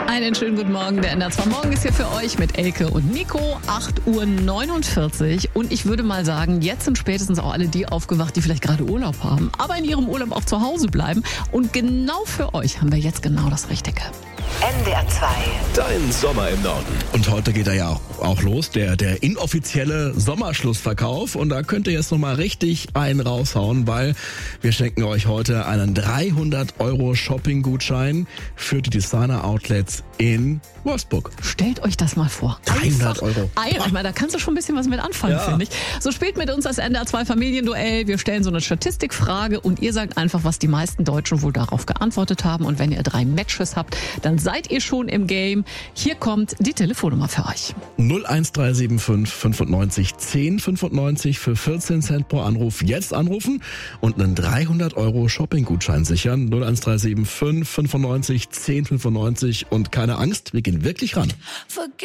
Einen schönen guten Morgen. Der NDR2 Morgen ist hier für euch mit Elke und Nico. 8:49 Uhr. Und ich würde mal sagen, jetzt sind spätestens auch alle die aufgewacht, die vielleicht gerade Urlaub haben, aber in ihrem Urlaub auch zu Hause bleiben. Und genau für euch haben wir jetzt genau das Richtige. NDR2. Dein Sommer im Norden. Und heute geht er ja auch los, der inoffizielle Sommerschlussverkauf. Und da könnt ihr jetzt nochmal richtig einen raushauen, weil wir schenken euch heute einen 300€ Shopping-Gutschein für die Designer-Outlets in Wolfsburg. Stellt euch das mal vor. 300 €. Ich meine, da kannst du schon ein bisschen was mit anfangen, Ja. finde ich. So spielt mit uns das NDR2 Familienduell. Wir stellen so eine Statistikfrage und ihr sagt einfach, was die meisten Deutschen wohl darauf geantwortet haben. Und wenn ihr 3 Matches habt, dann seid ihr schon im Game. Hier kommt die Telefonnummer für euch. 01375 95 10 95 für 14 Cent pro Anruf. Jetzt anrufen und einen 300€ Shopping-Gutschein sichern. 01375 95 10 95 und keine Angst, wir gehen wirklich ran.